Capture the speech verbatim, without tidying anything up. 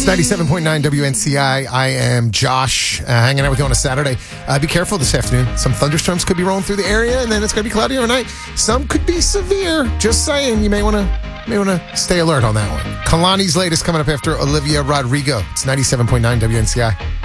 It's ninety-seven point nine W N C I. I am Josh, uh, hanging out with you on a Saturday. Uh, be careful this afternoon. Some thunderstorms could be rolling through the area, and then it's going to be cloudy overnight. Some could be severe. Just saying, you may want to may want to stay alert on that one. Kalani's latest coming up after Olivia Rodrigo. It's ninety-seven point nine W N C I.